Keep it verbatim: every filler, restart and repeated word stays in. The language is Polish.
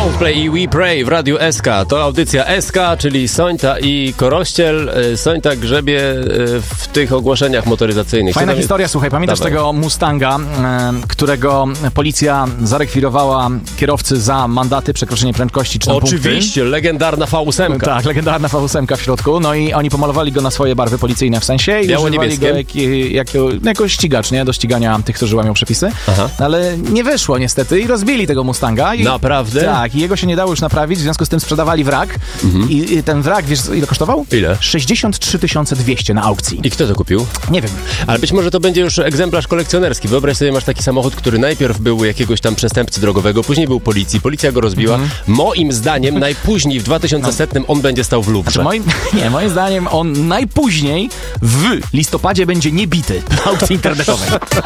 Coldplay i We Pray w Radiu S K. To audycja S K, czyli Sońta i Korościel. Sońta grzebie w tych ogłoszeniach motoryzacyjnych. Fajna tam... historia, słuchaj, pamiętasz Dawaj. tego Mustanga, którego policja zarekwirowała kierowcy za mandaty, przekroczenie prędkości czy tam Oczywiście, punkty. legendarna V osiem. Tak, legendarna V osiem w środku. No i oni pomalowali go na swoje barwy policyjne w sensie i używali go jak, jako, jako ścigacz, nie? Do ścigania tych, którzy łamią przepisy. Aha. Ale nie wyszło niestety i rozbili tego Mustanga. I, Naprawdę? Tak, i jego się nie dało już naprawić, w związku z tym sprzedawali wrak. Mhm. I, I ten wrak, wiesz ile kosztował? Ile? sześćdziesiąt trzy tysiące dwieście na aukcji. I kto to kupił? Nie wiem. Ale być może to będzie już egzemplarz kolekcjonerski. Wyobraź sobie, masz taki samochód, który najpierw był jakiegoś tam przestępcy drogowego, później był policji, policja go rozbiła. Mhm. Moim zdaniem najpóźniej w dwa tysiące setnym no. on będzie stał w Luwrze. Znaczy, moim, nie, moim zdaniem on najpóźniej w listopadzie będzie niebity w aukcji internetowej.